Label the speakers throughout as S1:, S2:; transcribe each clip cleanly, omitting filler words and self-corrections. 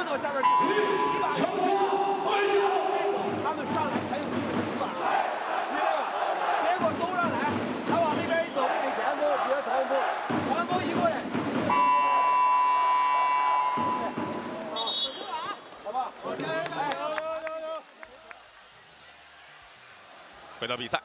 S1: 到下边去，你把他们上来才有机会出吧，明白吧？别给我兜上来，他往那边一走，给前锋直接传锋，传锋一过来。好吧，好，加油加油！
S2: 回到比赛，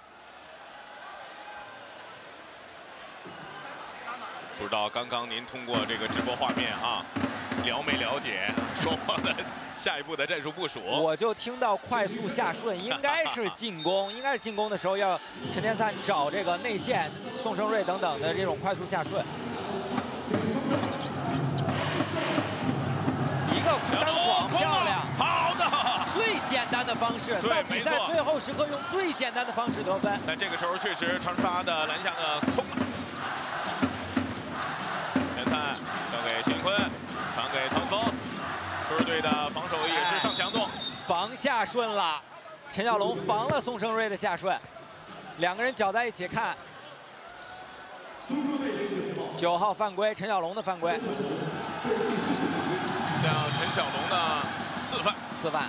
S2: 不知道刚刚您通过这个直播画面啊，了没了解双方的下一步的战术部署？
S3: 我就听到快速下顺，应该是进攻，应该是进攻的时候要陈天燦找这个内线宋胜瑞等等的这种快速下顺。一个单晃漂亮，
S2: 好的，
S3: 最简单的方式，到比赛最后时刻用最简单的方式得分。
S2: 但这个时候确实长沙的篮下呢空了。陈灿交给许坤，传给曹峰，球队的防守也是上强度，
S3: 防下顺了，陈小龙防了宋胜瑞的下顺，两个人搅在一起看。9号犯规，陈小龙的犯规。
S2: 像陈小龙的4犯。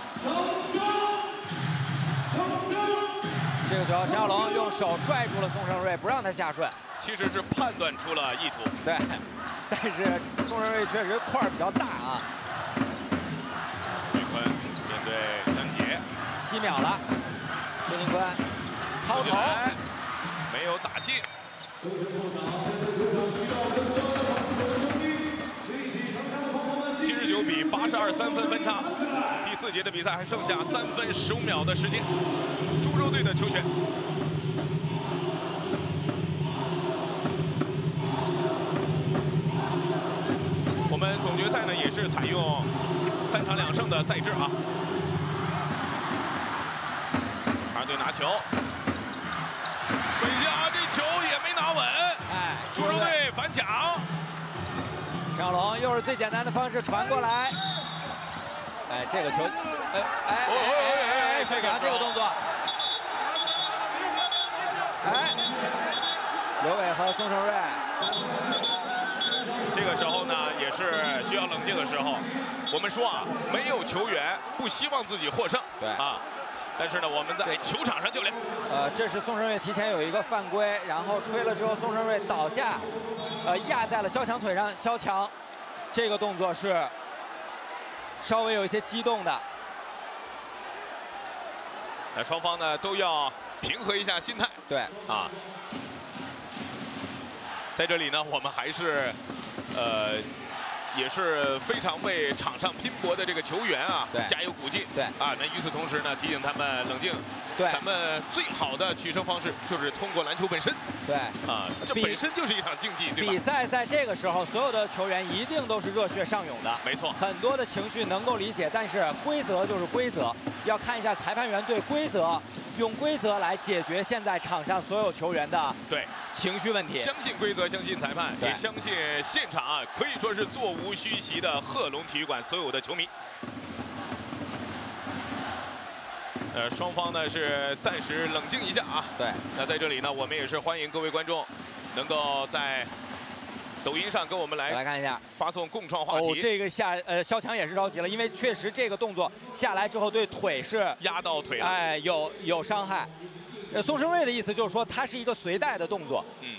S3: 这个时候陈小龙用手拽住了宋胜瑞，不让他下顺。
S2: 其实是判断出了意图。
S3: 对，但是宋胜瑞确实块儿比较大啊。
S2: 许坤面对张杰
S3: ，7秒了，孙宁坤抛投，
S2: 没有打进。79比82，3分分差。第4节的比赛还剩下3分15秒的时间。株洲队的球权。我们总决赛呢也是采用3场2胜的赛制啊。2队拿球，回家这球也没拿稳。
S3: 哎，
S2: 株洲队反抢。
S3: 陈小龙又是最简单的方式传过来。哎，这个球，这个动作。哎，刘伟和宋胜瑞。
S2: 这个时候呢，也是需要冷静的时候。我们说啊，没有球员不希望自己获胜，
S3: 对啊。
S2: 但是呢，我们在球场上就练。
S3: 这是宋胜瑞提前有一个犯规，然后吹了之后，宋胜瑞倒下，压在了肖强腿上。肖强，这个动作是稍微有一些激动的。
S2: 那双方呢都要平和一下心态。
S3: 对
S2: 啊。在这里呢，我们还是也是非常为场上拼搏的这个球员啊，加油鼓劲。
S3: 对
S2: 啊，那与此同时呢，提醒他们冷静。
S3: 对，
S2: 咱们最好的取胜方式就是通过篮球本身。
S3: 对
S2: 啊，这本身就是一场竞技，对吧？
S3: 比赛在这个时候，所有的球员一定都是热血上涌的。
S2: 没错，
S3: 很多的情绪能够理解，但是规则就是规则，要看一下裁判员对规则，用规则来解决现在场上所有球员的情绪问题。
S2: 相信规则，相信裁判，也相信现场啊，可以说是座无虚席的贺龙体育馆所有的球迷。双方呢是暂时冷静一下啊。
S3: 对。
S2: 那在这里呢，我们也是欢迎各位观众能够在抖音上跟我们来
S3: 看一下，
S2: 发送共创话题。
S3: 哦，这个肖强也是着急了，因为确实这个动作下来之后对腿是
S2: 压到腿了，
S3: 哎，有伤害。宋胜瑞的意思就是说，他是一个随带的动作。
S2: 嗯。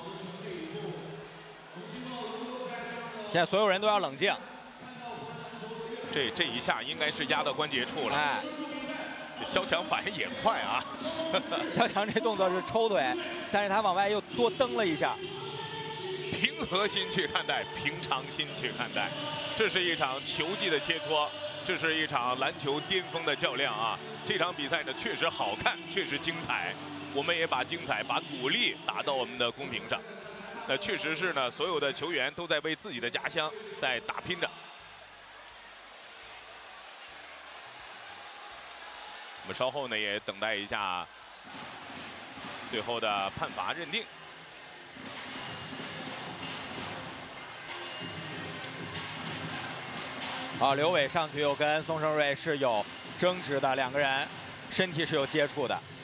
S3: 现在所有人都要冷静。
S2: 这一下应该是压到关节处了。
S3: 哎。
S2: 肖强反应也快啊！
S3: 肖强这动作是抽腿，但是他往外又多蹬了一下。
S2: 平和心去看待，平常心去看待，这是一场球技的切磋，这是一场篮球巅峰的较量啊！这场比赛呢，确实好看，确实精彩。我们也把精彩、把鼓励打到我们的公屏上。那确实是呢，所有的球员都在为自己的家乡在打拼着。我们稍后呢也等待一下最后的判罚认定。
S3: 啊，刘伟上去又跟宋胜瑞是有争执的，两个人身体是有接触的。